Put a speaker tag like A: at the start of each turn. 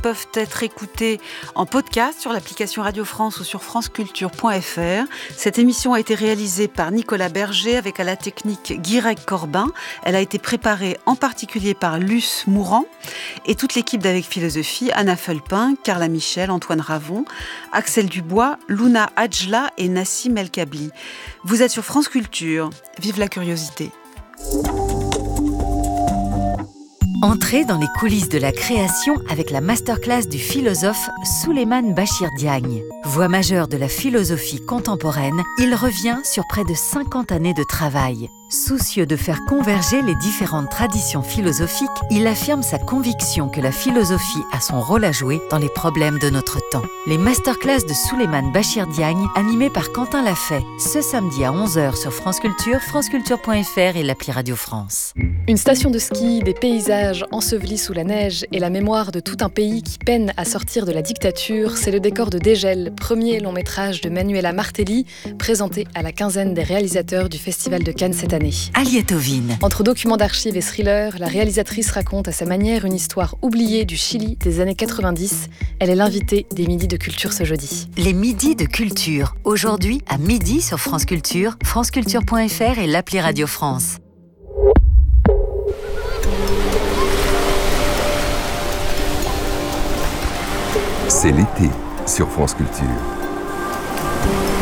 A: peuvent être écoutées en podcast sur l'application Radio France ou sur franceculture.fr. Cette émission a été réalisée par Nicolas Berger avec à la technique Guirec Corbin. Elle a été préparée en particulier par Luce Mourant et toute l'équipe d'Avec Philosophie, Anna Felpin, Carla Michel, Antoine Ravon, Axel Dubois, Luna Adjla et Nassim El Kabli. Vous êtes sur France Culture. Vive la curiosité.
B: Entrez dans les coulisses de la création avec la masterclass du philosophe Souleymane Bachir Diagne. Voix majeure de la philosophie contemporaine, il revient sur près de 50 années de travail. Soucieux de faire converger les différentes traditions philosophiques, il affirme sa conviction que la philosophie a son rôle à jouer dans les problèmes de notre temps. Les masterclass de Souleymane Bachir Diagne, animées par Quentin Lafay, ce samedi à 11h sur France Culture, franceculture.fr et l'appli Radio France.
C: Une station de ski, des paysages ensevelis sous la neige et la mémoire de tout un pays qui peine à sortir de la dictature, c'est le décor de Dégel, premier long métrage de Manuela Martelli, présenté à la quinzaine des réalisateurs du Festival de Cannes cette année.
B: Aliette Ovine.
C: Entre documents d'archives et thrillers, la réalisatrice raconte à sa manière une histoire oubliée du Chili des années 90. Elle est l'invitée des Midis de Culture ce jeudi.
B: Les Midis de Culture, aujourd'hui à midi sur France Culture, franceculture.fr et l'appli Radio France.
D: C'est l'été sur France Culture.